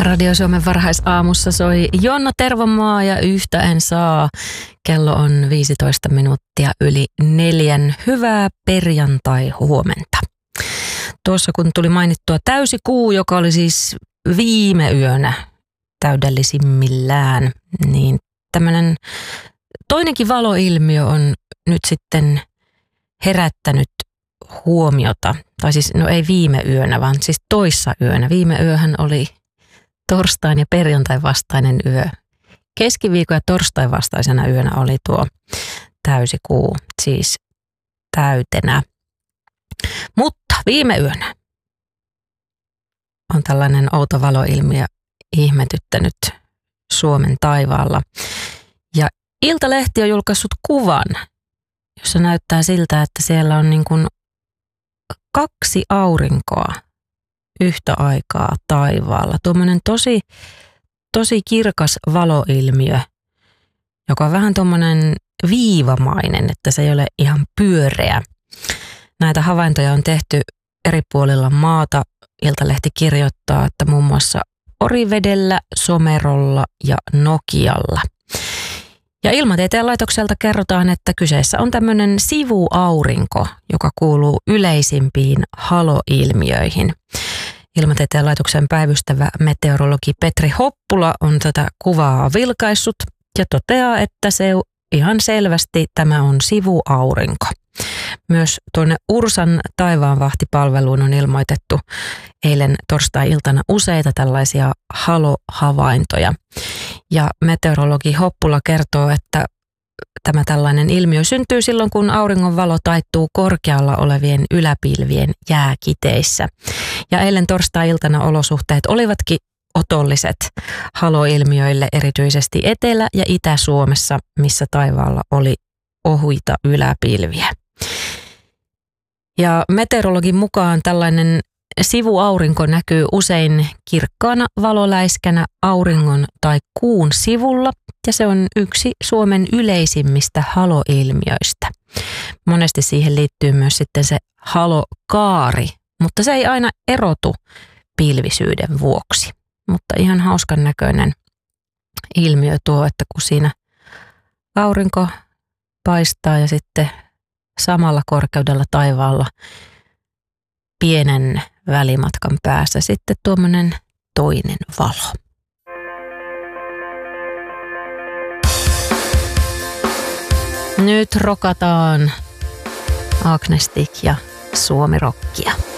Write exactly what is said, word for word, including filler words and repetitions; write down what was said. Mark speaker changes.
Speaker 1: Radio Suomen varhaisaamussa soi Jonna Tervomaa ja Yhtä en saa. Kello on viisitoista minuuttia yli neljän. Hyvää perjantai-huomenta. Tuossa kun tuli mainittua täysikuu, joka oli siis viime yönä täydellisimmillään, niin tämmöinen toinenkin valoilmiö on nyt sitten herättänyt huomiota. Tai siis, no ei viime yönä, vaan siis toissa yönä. Viime yöhän oli torstain ja perjantain vastainen yö. Keskiviikon ja torstain vastaisena yönä oli tuo täysikuu, siis täytenä. Mutta viime yönä on tällainen outo valoilmiö ihmetyttänyt Suomen taivaalla. Ja Iltalehti on julkaissut kuvan, jossa näyttää siltä, että siellä on niin kuin kaksi aurinkoa yhtä aikaa taivaalla. Tuommoinen tosi, tosi kirkas valoilmiö, joka on vähän tuommoinen viivamainen, että se ei ole ihan pyöreä. Näitä havaintoja on tehty eri puolilla maata. Iltalehti kirjoittaa, että muun muassa Orivedellä, Somerolla ja Nokialla. Ja Ilmatieteen laitokselta kerrotaan, että kyseessä on tämmöinen sivuaurinko, joka kuuluu yleisimpiin haloilmiöihin. Ilmatieteen laitoksen päivystävä meteorologi Petri Hoppula on tätä kuvaa vilkaissut ja toteaa, että se ihan selvästi tämä on sivuaurinko. Myös tuonne Ursan taivaanvahtipalveluun on ilmoitettu eilen torstai-iltana useita tällaisia halohavaintoja. Ja meteorologi Hoppula kertoo, että tämä tällainen ilmiö syntyy silloin, kun auringon valo taittuu korkealla olevien yläpilvien jääkiteissä. Ja eilen torstai-iltana olosuhteet olivatkin otolliset haloilmiöille erityisesti Etelä- ja Itä-Suomessa, missä taivaalla oli ohuita yläpilviä. Ja meteorologin mukaan tällainen sivuaurinko näkyy usein kirkkaana valoläiskänä auringon tai kuun sivulla, ja se on yksi Suomen yleisimmistä haloilmiöistä. Monesti siihen liittyy myös sitten se halokaari, mutta se ei aina erotu pilvisyyden vuoksi. Mutta ihan hauskan näköinen ilmiö tuo, että kun siinä aurinko paistaa ja sitten samalla korkeudella taivaalla pienen välimatkan päässä sitten tuommoinen toinen valo. Nyt rokataan Agnestik ja Suomi Rockia.